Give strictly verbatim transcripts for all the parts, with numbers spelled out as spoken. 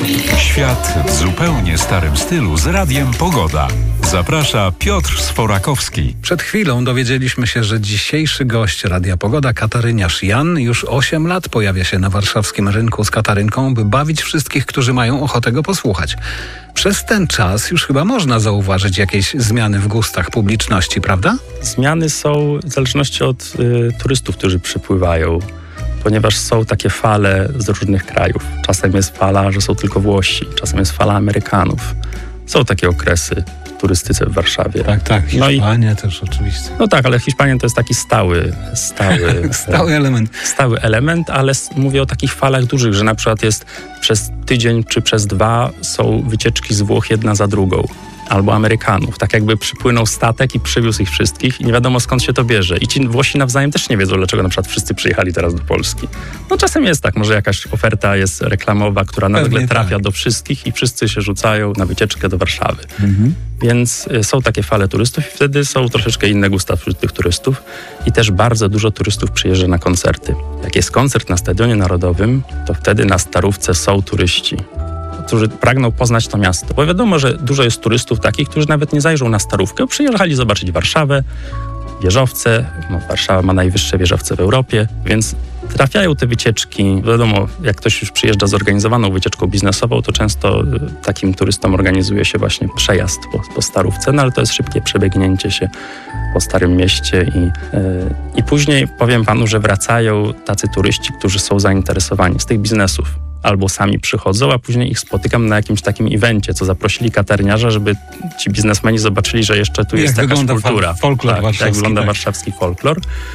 Świat w zupełnie starym stylu z Radiem Pogoda. Zaprasza Piotr Sforakowski. Przed chwilą dowiedzieliśmy się, że dzisiejszy gość Radia Pogoda, kataryniarz Jan, już osiem lat pojawia się na warszawskim rynku z katarynką, by bawić wszystkich, którzy mają ochotę go posłuchać. Przez ten czas już chyba można zauważyć jakieś zmiany w gustach publiczności, prawda? Zmiany są w zależności od y, turystów, którzy przypływają, ponieważ są takie fale z różnych krajów. Czasem jest fala, że są tylko Włosi, czasem jest fala Amerykanów. Są takie okresy w turystyce w Warszawie. Tak, tak. Hiszpania no i, też oczywiście. No tak, ale Hiszpania to jest taki stały, stały, stały element. Stały element, ale mówię o takich falach dużych, że na przykład jest przez tydzień czy przez dwa są wycieczki z Włoch jedna za drugą. Albo Amerykanów. Tak jakby przypłynął statek i przywiózł ich wszystkich i nie wiadomo skąd się to bierze. I ci Włosi nawzajem też nie wiedzą, dlaczego na przykład wszyscy przyjechali teraz do Polski. No czasem jest tak, może jakaś oferta jest reklamowa, która nagle trafia tak do wszystkich i wszyscy się rzucają na wycieczkę do Warszawy. Mhm. Więc są takie fale turystów i wtedy są troszeczkę inne gusta wśród tych turystów i też bardzo dużo turystów przyjeżdża na koncerty. Jak jest koncert na Stadionie Narodowym, to wtedy na Starówce są turyści, którzy pragną poznać to miasto. Bo wiadomo, że dużo jest turystów takich, którzy nawet nie zajrzą na Starówkę, przyjechali zobaczyć Warszawę, wieżowce. No, Warszawa ma najwyższe wieżowce w Europie, więc trafiają te wycieczki. Wiadomo, jak ktoś już przyjeżdża zorganizowaną wycieczką biznesową, to często takim turystom organizuje się właśnie przejazd po, po Starówce, no ale to jest szybkie przebiegnięcie się po Starym Mieście i, yy, i później powiem panu, że wracają tacy turyści, którzy są zainteresowani z tych biznesów. Albo sami przychodzą, a później ich spotykam na jakimś takim evencie, co zaprosili katarniarza, żeby ci biznesmeni zobaczyli, że jeszcze tu jak jest jakaś kultura. Folklor tak, warszawski, jak wygląda tak. warszawski folklor.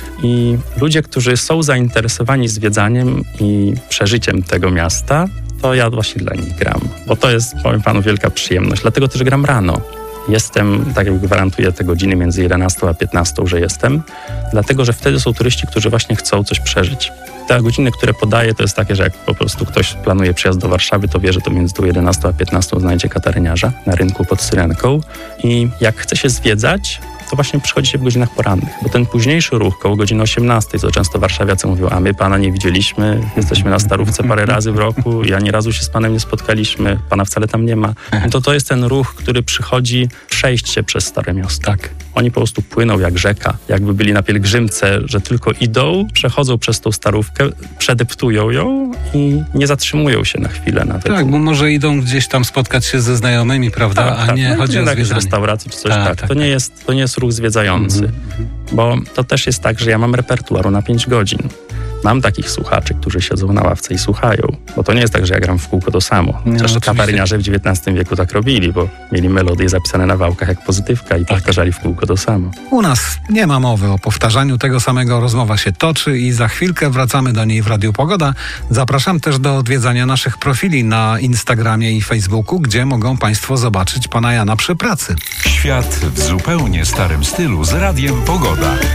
I ludzie, którzy są zainteresowani zwiedzaniem i przeżyciem tego miasta, to ja właśnie dla nich gram. Bo to jest, powiem panu, wielka przyjemność. Dlatego też gram rano. Jestem, tak jak gwarantuję te godziny między jedenastą a piętnastą, że jestem, dlatego, że wtedy są turyści, którzy właśnie chcą coś przeżyć. Te godziny, które podaję, to jest takie, że jak po prostu ktoś planuje przyjazd do Warszawy, to wie, że to między tą jedenastą a piętnastą znajdzie kataryniarza na rynku pod Syrenką. I jak chce się zwiedzać, to właśnie przychodzi się w godzinach porannych, bo ten późniejszy ruch koło godziny osiemnastej, co często warszawiacy mówią, a my pana nie widzieliśmy, jesteśmy na Starówce parę razy w roku i ani razu się z panem nie spotkaliśmy, pana wcale tam nie ma. To to jest ten ruch, który przychodzi przejść się przez Stare Miasto. Tak. Oni po prostu płyną jak rzeka, jakby byli na pielgrzymce, że tylko idą, przechodzą przez tą Starówkę, przedeptują ją i nie zatrzymują się na chwilę nawet. Tak, bo może idą gdzieś tam spotkać się ze znajomymi, prawda, tak, a tak. nie no, chodzi o na jakieś zwiedzanie. restauracji czy coś tak. tak. tak to, tak. nie jest, to nie jest ruch zwiedzający, mm-hmm. bo to też jest tak, że ja mam repertuaru na pięć godzin. Mam takich słuchaczy, którzy siedzą na ławce i słuchają, bo to nie jest tak, że ja gram w kółko to samo. Chociaż no, kataryniarze w dziewiętnastym wieku tak robili, bo mieli melodie zapisane na wałkach jak pozytywka i tak. powtarzali w kółko to samo. U nas nie ma mowy o powtarzaniu tego samego, rozmowa się toczy i za chwilkę wracamy do niej w Radiu Pogoda. Zapraszam też do odwiedzania naszych profili na Instagramie i Facebooku, gdzie mogą państwo zobaczyć pana Jana przy pracy. Świat w zupełnie starym stylu z Radiem Pogoda.